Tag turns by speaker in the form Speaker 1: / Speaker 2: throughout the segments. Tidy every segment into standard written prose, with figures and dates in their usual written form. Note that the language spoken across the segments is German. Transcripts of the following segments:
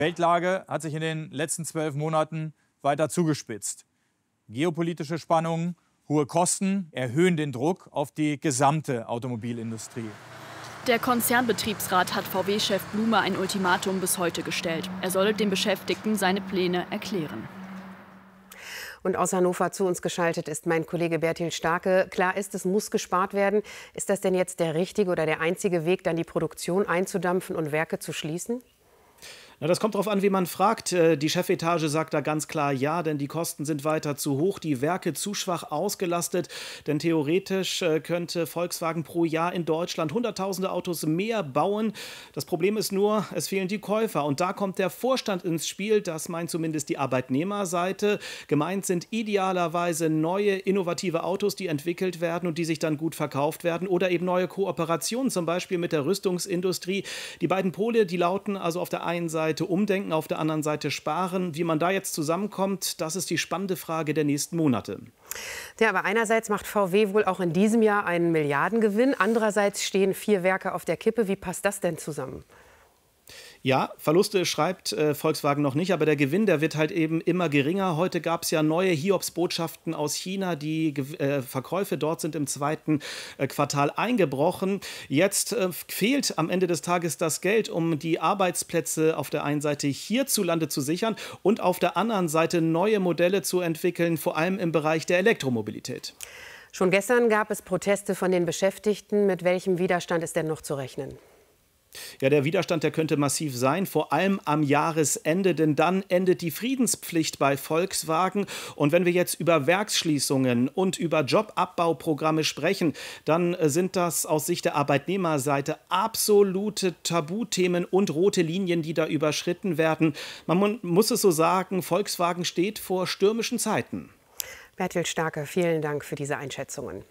Speaker 1: Die Weltlage hat sich in den letzten 12 Monaten weiter zugespitzt. Geopolitische Spannungen, hohe Kosten erhöhen den Druck auf die gesamte Automobilindustrie.
Speaker 2: Der Konzernbetriebsrat hat VW-Chef Blume ein Ultimatum bis heute gestellt. Er solle den Beschäftigten seine Pläne erklären.
Speaker 3: Und aus Hannover zu uns geschaltet ist mein Kollege Bertil Starke. Klar ist, es muss gespart werden. Ist das denn jetzt der richtige oder der einzige Weg, dann die Produktion einzudampfen und Werke zu schließen?
Speaker 4: Na, das kommt darauf an, wie man fragt. Die Chefetage sagt da ganz klar ja, denn die Kosten sind weiter zu hoch, die Werke zu schwach ausgelastet. Denn theoretisch könnte Volkswagen pro Jahr in Deutschland hunderttausende Autos mehr bauen. Das Problem ist nur, es fehlen die Käufer. Und da kommt der Vorstand ins Spiel, das meint zumindest die Arbeitnehmerseite. Gemeint sind idealerweise neue, innovative Autos, die entwickelt werden und die sich dann gut verkauft werden. Oder eben neue Kooperationen, zum Beispiel mit der Rüstungsindustrie. Die beiden Pole, die lauten also auf der einen Seite umdenken, auf der anderen Seite sparen. Wie man da jetzt zusammenkommt, das ist die spannende Frage der nächsten Monate.
Speaker 3: Ja, aber einerseits macht VW wohl auch in diesem Jahr einen Milliardengewinn. Andererseits stehen 4 Werke auf der Kippe. Wie passt das denn zusammen?
Speaker 4: Ja, Verluste schreibt Volkswagen noch nicht, aber der Gewinn, der wird halt eben immer geringer. Heute gab es ja neue Hiobsbotschaften aus China. Die Verkäufe dort sind im zweiten Quartal eingebrochen. Jetzt fehlt am Ende des Tages das Geld, um die Arbeitsplätze auf der einen Seite hierzulande zu sichern und auf der anderen Seite neue Modelle zu entwickeln, vor allem im Bereich der Elektromobilität.
Speaker 3: Schon gestern gab es Proteste von den Beschäftigten. Mit welchem Widerstand ist denn noch zu rechnen?
Speaker 4: Ja, der Widerstand, der könnte massiv sein, vor allem am Jahresende, denn dann endet die Friedenspflicht bei Volkswagen. Und wenn wir jetzt über Werksschließungen und über Jobabbauprogramme sprechen, dann sind das aus Sicht der Arbeitnehmerseite absolute Tabuthemen und rote Linien, die da überschritten werden. Man muss es so sagen, Volkswagen steht vor stürmischen Zeiten.
Speaker 3: Bertil Starke, vielen Dank für diese Einschätzungen.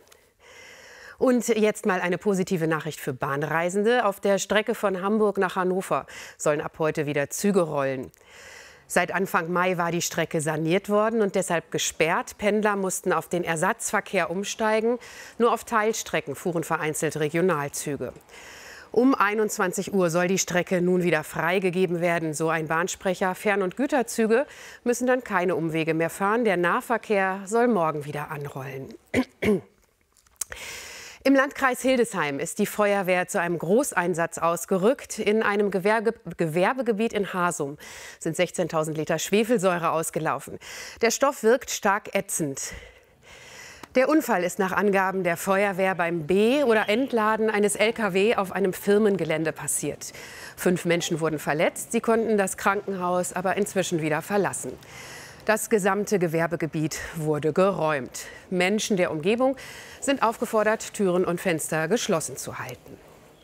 Speaker 3: Und jetzt mal eine positive Nachricht für Bahnreisende. Auf der Strecke von Hamburg nach Hannover sollen ab heute wieder Züge rollen. Seit Anfang Mai war die Strecke saniert worden und deshalb gesperrt. Pendler mussten auf den Ersatzverkehr umsteigen. Nur auf Teilstrecken fuhren vereinzelt Regionalzüge. Um 21 Uhr soll die Strecke nun wieder freigegeben werden, so ein Bahnsprecher. Fern- und Güterzüge müssen dann keine Umwege mehr fahren. Der Nahverkehr soll morgen wieder anrollen. Im Landkreis Hildesheim ist die Feuerwehr zu einem Großeinsatz ausgerückt. In einem Gewerbegebiet in Hasum sind 16.000 Liter Schwefelsäure ausgelaufen. Der Stoff wirkt stark ätzend. Der Unfall ist nach Angaben der Feuerwehr beim Be- oder Entladen eines LKW auf einem Firmengelände passiert. 5 Menschen wurden verletzt. Sie konnten das Krankenhaus aber inzwischen wieder verlassen. Das gesamte Gewerbegebiet wurde geräumt. Menschen der Umgebung sind aufgefordert, Türen und Fenster geschlossen zu halten.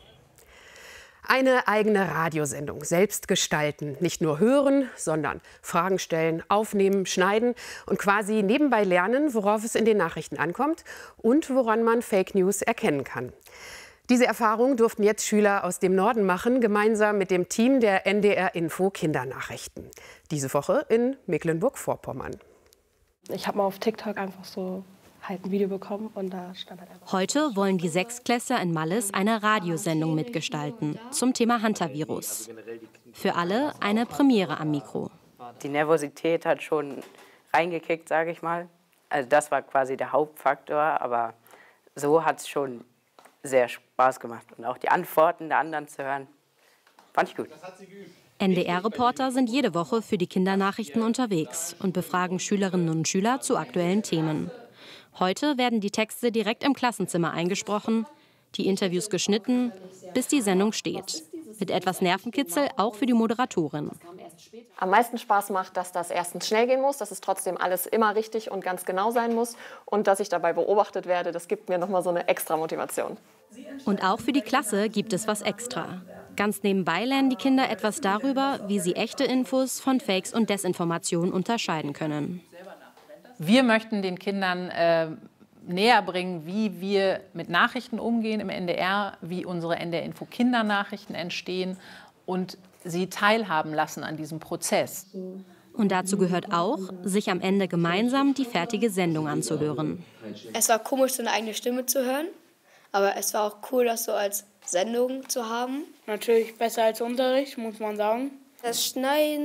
Speaker 3: Eine eigene Radiosendung selbst gestalten. Nicht nur hören, sondern Fragen stellen, aufnehmen, schneiden und quasi nebenbei lernen, worauf es in den Nachrichten ankommt und woran man Fake News erkennen kann. Diese Erfahrung durften jetzt Schüler aus dem Norden machen, gemeinsam mit dem Team der NDR Info Kindernachrichten. Diese Woche in Mecklenburg-Vorpommern.
Speaker 5: Ich habe mal auf TikTok einfach so halt ein Video bekommen und da stand halt einfach.
Speaker 6: Heute wollen die Sechstklässler in Malles eine Radiosendung mitgestalten zum Thema Hantavirus. Für alle eine Premiere am Mikro.
Speaker 7: Die Nervosität hat schon reingekickt, sage ich mal. Also das war quasi der Hauptfaktor, aber so hat es schon sehr Spaß gemacht. Und auch die Antworten der anderen zu hören, fand ich gut.
Speaker 6: NDR-Reporter sind jede Woche für die Kindernachrichten unterwegs und befragen Schülerinnen und Schüler zu aktuellen Themen. Heute werden die Texte direkt im Klassenzimmer eingesprochen, die Interviews geschnitten, bis die Sendung steht. Mit etwas Nervenkitzel auch für die Moderatorin.
Speaker 8: Am meisten Spaß macht, dass das erstens schnell gehen muss, dass es trotzdem alles immer richtig und ganz genau sein muss und dass ich dabei beobachtet werde. Das gibt mir nochmal so eine extra Motivation.
Speaker 6: Und auch für die Klasse gibt es was extra. Ganz nebenbei lernen die Kinder etwas darüber, wie sie echte Infos von Fakes und Desinformation unterscheiden können.
Speaker 9: Wir möchten den Kindern näher bringen, wie wir mit Nachrichten umgehen im NDR, wie unsere NDR Info Kindernachrichten entstehen und sie teilhaben lassen an diesem Prozess.
Speaker 6: Und dazu gehört auch, sich am Ende gemeinsam die fertige Sendung anzuhören.
Speaker 10: Es war komisch, seine eigene Stimme zu hören, aber es war auch cool, das so als Sendung zu haben.
Speaker 11: Natürlich besser als Unterricht, muss man sagen.
Speaker 10: Das Schneiden